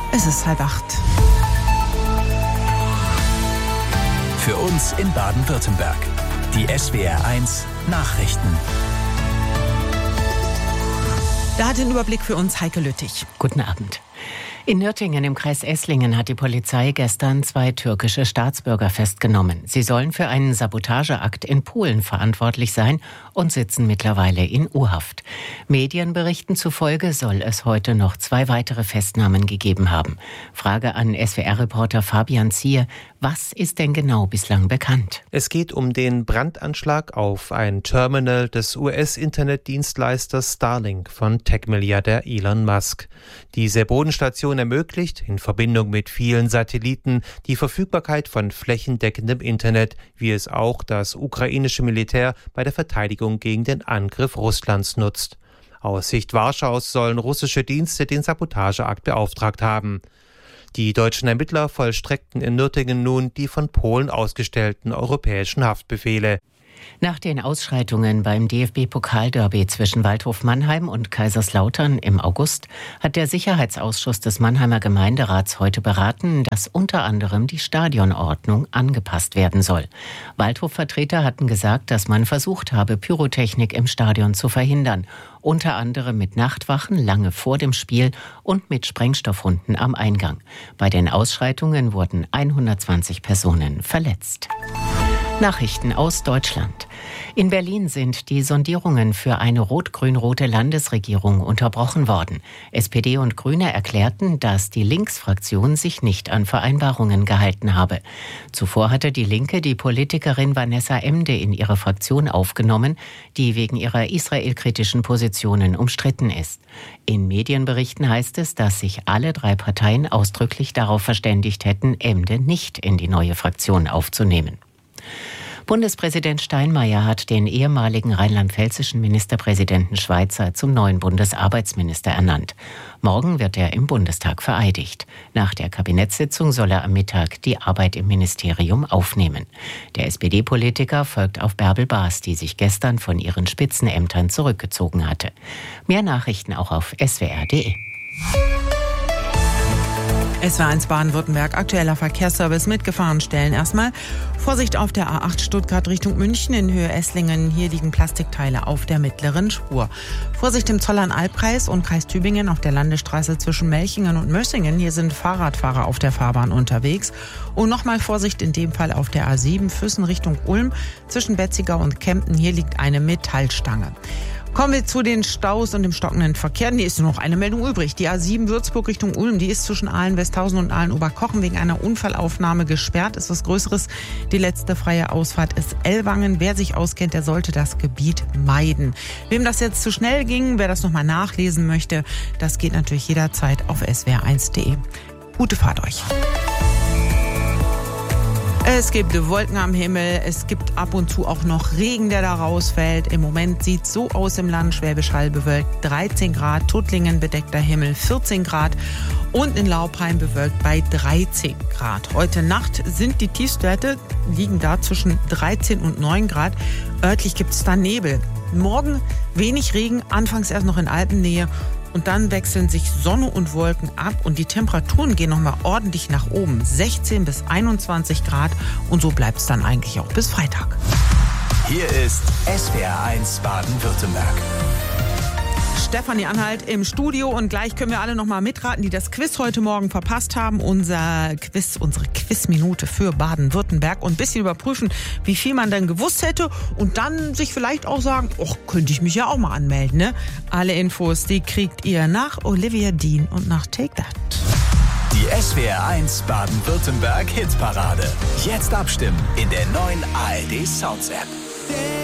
Es ist 7:30. Für uns in Baden-Württemberg. Die SWR1 Nachrichten. Da hat den Überblick für uns Heike Lüttich. Guten Abend. In Nürtingen im Kreis Esslingen hat die Polizei gestern 2 türkische Staatsbürger festgenommen. Sie sollen für einen Sabotageakt in Polen verantwortlich sein und sitzen mittlerweile in U-Haft. Medienberichten zufolge soll es heute noch 2 weitere Festnahmen gegeben haben. Frage an SWR-Reporter Fabian Zier: Was ist denn genau bislang bekannt? Es geht um den Brandanschlag auf ein Terminal des US-Internetdienstleisters Starlink von Tech-Milliardär Elon Musk. Diese Bodenstation ermöglicht, in Verbindung mit vielen Satelliten, die Verfügbarkeit von flächendeckendem Internet, wie es auch das ukrainische Militär bei der Verteidigung gegen den Angriff Russlands nutzt. Aus Sicht Warschaus sollen russische Dienste den Sabotageakt beauftragt haben. Die deutschen Ermittler vollstreckten in Nürtingen nun die von Polen ausgestellten europäischen Haftbefehle. Nach den Ausschreitungen beim DFB-Pokalderby zwischen Waldhof Mannheim und Kaiserslautern im August hat der Sicherheitsausschuss des Mannheimer Gemeinderats heute beraten, dass unter anderem die Stadionordnung angepasst werden soll. Waldhof-Vertreter hatten gesagt, dass man versucht habe, Pyrotechnik im Stadion zu verhindern, unter anderem mit Nachtwachen lange vor dem Spiel und mit Sprengstoffhunden am Eingang. Bei den Ausschreitungen wurden 120 Personen verletzt. Nachrichten aus Deutschland. In Berlin sind die Sondierungen für eine rot-grün-rote Landesregierung unterbrochen worden. SPD und Grüne erklärten, dass die Linksfraktion sich nicht an Vereinbarungen gehalten habe. Zuvor hatte die Linke die Politikerin Vanessa Emde in ihre Fraktion aufgenommen, die wegen ihrer israelkritischen Positionen umstritten ist. In Medienberichten heißt es, dass sich alle 3 Parteien ausdrücklich darauf verständigt hätten, Emde nicht in die neue Fraktion aufzunehmen. Bundespräsident Steinmeier hat den ehemaligen rheinland-pfälzischen Ministerpräsidenten Schweizer zum neuen Bundesarbeitsminister ernannt. Morgen wird er im Bundestag vereidigt. Nach der Kabinettssitzung soll er am Mittag die Arbeit im Ministerium aufnehmen. Der SPD-Politiker folgt auf Bärbel Baas, die sich gestern von ihren Spitzenämtern zurückgezogen hatte. Mehr Nachrichten auch auf swr.de. SWR1 Baden-Württemberg, aktueller Verkehrsservice mit Gefahrenstellen. Erstmal Vorsicht auf der A8 Stuttgart Richtung München in Höhe Esslingen. Hier liegen Plastikteile auf der mittleren Spur. Vorsicht im Zollern-Albkreis und Kreis Tübingen auf der Landesstraße zwischen Melchingen und Mössingen. Hier sind Fahrradfahrer auf der Fahrbahn unterwegs. Und nochmal Vorsicht in dem Fall auf der A7 Füssen Richtung Ulm zwischen Betzigau und Kempten. Hier liegt eine Metallstange. Kommen wir zu den Staus und dem stockenden Verkehr. Hier ist nur noch eine Meldung übrig. Die A7 Würzburg Richtung Ulm, die ist zwischen Aalen-Westhausen und Aalen-Oberkochen wegen einer Unfallaufnahme gesperrt. Ist was Größeres. Die letzte freie Ausfahrt ist Ellwangen. Wer sich auskennt, der sollte das Gebiet meiden. Wem das jetzt zu schnell ging, wer das nochmal nachlesen möchte, das geht natürlich jederzeit auf swr1.de. Gute Fahrt euch. Es gibt Wolken am Himmel, es gibt ab und zu auch noch Regen, der da rausfällt. Im Moment sieht es so aus im Land, Schwäbisch Hall bewölkt 13 Grad, Tuttlingen bedeckter Himmel 14 Grad und in Laupheim bewölkt bei 13 Grad. Heute Nacht sind die Tiefstwerte, liegen da zwischen 13 und 9 Grad. Örtlich gibt es da Nebel. Morgen wenig Regen, anfangs erst noch in Alpennähe. Und dann wechseln sich Sonne und Wolken ab und die Temperaturen gehen nochmal ordentlich nach oben. 16 bis 21 Grad und so bleibt es dann eigentlich auch bis Freitag. Hier ist SWR1 Baden-Württemberg. Stefanie Anhalt im Studio und gleich können wir alle noch mal mitraten, die das Quiz heute Morgen verpasst haben. Unsere Quizminute für Baden-Württemberg und ein bisschen überprüfen, wie viel man denn gewusst hätte und dann sich vielleicht auch sagen, könnte ich mich ja auch mal anmelden, ne? Alle Infos, die kriegt ihr nach Olivia Dean und nach Take That. Die SWR1 Baden-Württemberg Hitparade. Jetzt abstimmen in der neuen ARD Sounds App.